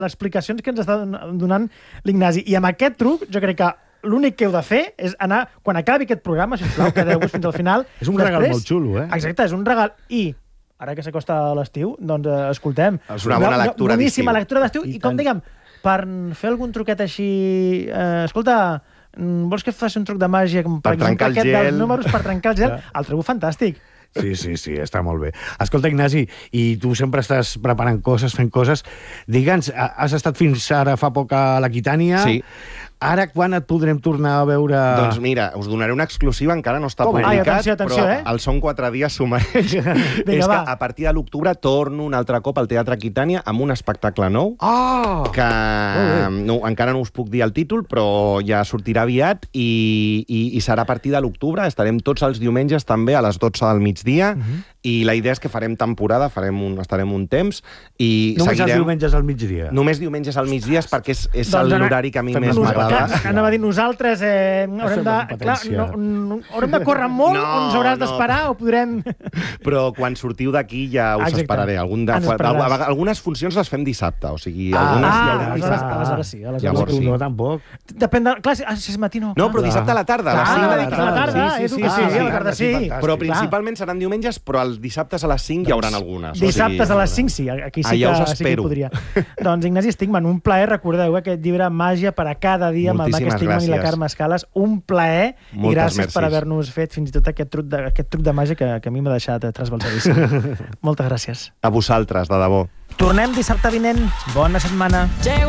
les explicacions que ens està donant l'Ignasi. I amb aquest truc, jo crec que l'únic que heu de fer és anar, quan acabi aquest programa, sisplau, quedeu-vos fins al final. És un regal molt xulo, eh? Exacte, és un regal. I ara que s'acosta l'estiu, doncs escoltem. És una bona lectura d'estiu. Boníssima lectura d'estiu. I com diguem, per fer algun truquet així... Escolta, vols que faci un truc de màgia, per exemple, aquest dels números, per trencar el gel? El trobo fantàstic. Sí, està molt bé. Escolta, Ignasi, i tu sempre estàs preparant coses, fent coses. Digue'ns, has estat fins ara fa poc a l'Aquitània. Sí. Ara quan et podrem tornar a veure... Doncs mira, us donaré una exclusiva, encara no està publicat, atenció, però el Són 4 dies s'ho mereix. És que a partir de l'octubre torno un altre cop al Teatre Aquitània amb un espectacle nou, que encara no us puc dir el títol, però ja sortirà aviat i serà a partir de l'octubre. Estarem tots els diumenges també a les 12 del migdia i la idea és que farem temporada, estarem un temps i només seguirem... els diumenges al migdia? Només diumenges al migdia perquè és l'horari que a mi més m'agrada. Anava a dir, nosaltres haurem de córrer molt, ens hauràs d'esperar o podrem... Però quan sortiu d'aquí ja us esperaré. Algunes funcions les fem dissabte, o sigui... Aleshores sí. Llavors sí. No, tampoc. Depèn de... Clar, si és matí no. No, però dissabte a la tarda. A la tarda, sí. Però principalment seran diumenges, però els dissabtes a les 5 hi haurà algunes. Dissabtes a les 5 sí, aquí sí que podria. Doncs Ignasi Stigman, un plaer, recordeu aquest llibre Màgia per a cada dia amb el Mac Stigman i la Carme Escales. Un plaer i gràcies per haver-nos fet fins i tot aquest truc de màgia que a mi m'ha deixat trasbalsadíssim. Moltes gràcies. A vosaltres, de debò. Tornem dissabte vinent. Bona setmana.